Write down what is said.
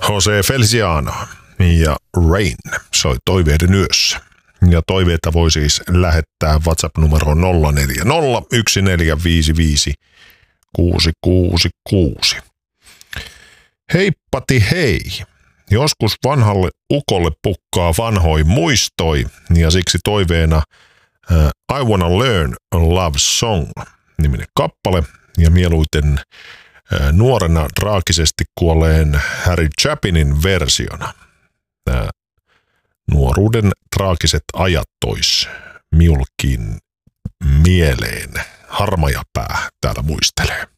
Jose Feliciano ja Rain soi Toiveiden yössä. Ja toiveita voi siis lähettää WhatsApp-numeroon 0401455666. Heippati hei! Joskus vanhalle ukolle pukkaa vanhoi muistoi ja siksi toiveena I Wanna Learn a Love Song -niminen kappale ja mieluiten nuorena traagisesti kuolleen Harry Chapinin versiona. Nuoruuden traagiset ajat tois miulkin mieleen. Harmajapää täällä muistelee.